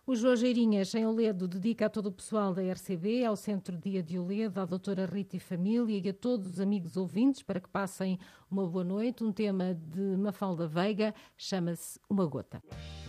O João Geirinhas, em Oledo, dedica a todo o pessoal da RCB, ao Centro Dia de Oledo, à doutora Rita e família e a todos os amigos ouvintes para que passem uma boa noite. Um tema de Mafalda Veiga chama-se Uma Gota.